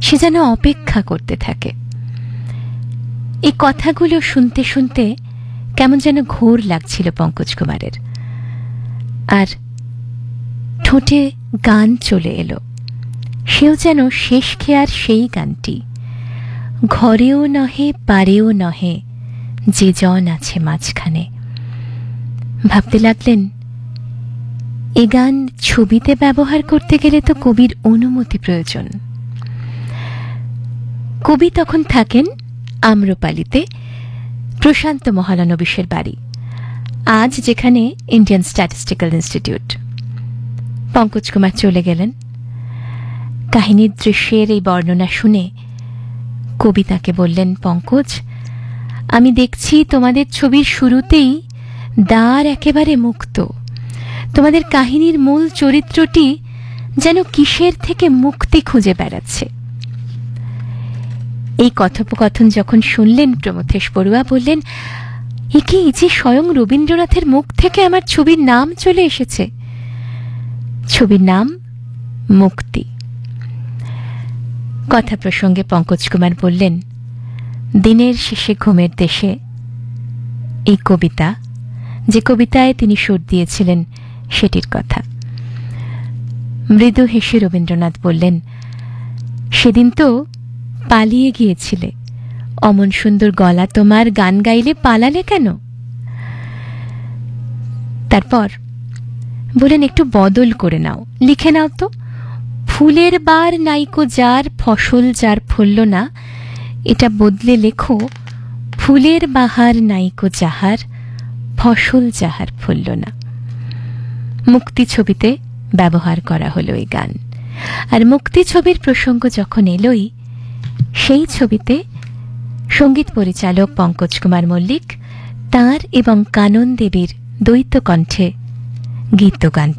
সে যেন অপেক্ষা করতে থাকে। এই কথাগুলো শুনতে শুনতে কেমন যেন ঘোর লাগছিল পঙ্কজ কুমারের, আর ঠোঁটে গান চলে এলো। সেও যেন শেষ খেয়ার সেই গানটি, ঘরেও নহে পারেও নহে যে জন আছে মাঝখানে। ভাবতে লাগলেন, এ গান ছবিতে ব্যবহার করতে গেলে তো কবির অনুমতি প্রয়োজন। কবি তখন থাকেন আম্রপালিতে, প্রশান্ত মহলানবিশের বাড়ি, আজ যেখানে Indian statistical institute. Pankaj Kumar চলে গেলেন। কাহিনীর দৃশ্যের এই বর্ণনা শুনে কবি তাকে বললেন, পঙ্কজ, আমি দেখছি তোমাদের ছবির শুরুতেই দ্বার একেবারে মুক্ত। তোমাদের কাহিনীর মূল চরিত্রটি যেন কিসের থেকে মুক্তি খুঁজে বেড়াচ্ছে। এই কথোপকথন যখন শুনলেন, প্রমথেশ বড়ুয়া বললেন, এ কি যে স্বয়ং রবীন্দ্রনাথের মুখ থেকে আমার ছবির নাম চলে এসেছে। ছবির নাম মুক্তি। কথা প্রসঙ্গে পঙ্কজ কুমার বললেন, দিনের শেষে ঘুমের দেশে এই কবিতা, যে কবিতায় তিনি সুর দিয়েছিলেন সেটির কথা। মৃদু হেসে রবীন্দ্রনাথ বললেন, সেদিন তো পালিয়ে গিয়েছিলে, অমন সুন্দর গলা তোমার, গান গাইলে পালালে কেন? তারপর বলেন, একটু বদল করে নাও, লিখে নাও তো, ফুলের বার নাইকো যার, ফসল যার ফলল না। এটা বদলে লেখো, ফুলের বাহার নাইকো যাহার, ফসল যাহার ফলল না। মুক্তি ছবিতে ব্যবহার করা হলো এই গান। আর মুক্তি ছবির প্রসঙ্গ যখন এলোই, সেই ছবিতে সঙ্গীত পরিচালক পঙ্কজ কুমার মল্লিক তাঁর এবং কানন দেবীর দ্বৈত কণ্ঠে গীত গান